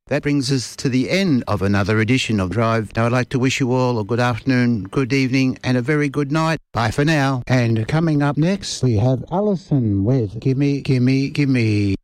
that brings us to the end of another edition of Drive. Now, I'd like to wish you all a good afternoon, good evening, and a very good night. Bye for now. And coming up next, we have Alison with Gimme, Gimme, Gimme.